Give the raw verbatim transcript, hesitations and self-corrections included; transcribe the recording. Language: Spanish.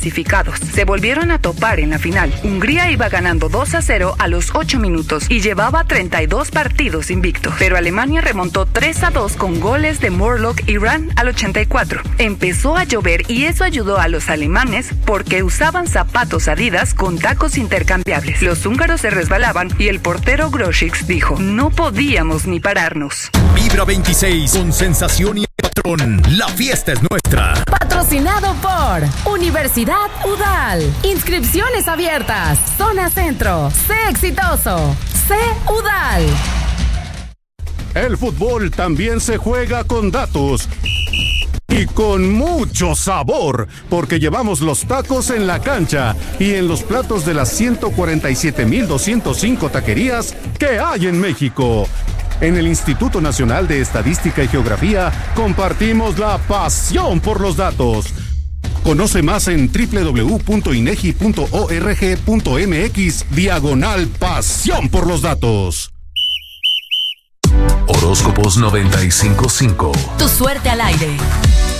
clasificados. Se volvieron a topar en la final. Hungría iba ganando dos a cero a los ocho minutos y llevaba treinta y dos partidos invictos. Pero Alemania remontó tres a dos con goles de Morlock y Run al ochenta y cuatro. Empezó a llover y eso ayudó a los alemanes porque usaban zapatos Adidas con tacos intercambiables. Los húngaros se resbalaban y el portero Grosics dijo: no podíamos ni pararnos. Vibra veintiséis con Sensación y Patrón. La fiesta es nuestra. Patrocinado por Universidad U D A L. Inscripciones abiertas. Zona Centro. Sé exitoso. Sé U D A L. El fútbol también se juega con datos. Y con mucho sabor, porque llevamos los tacos en la cancha y en los platos de las ciento cuarenta y siete mil doscientos cinco taquerías que hay en México. En el Instituto Nacional de Estadística y Geografía compartimos la pasión por los datos. Conoce más en doble u doble u doble u punto inegi punto org punto mx diagonal pasión por los datos. Horóscopos noventa y cinco punto cinco. Tu suerte al aire.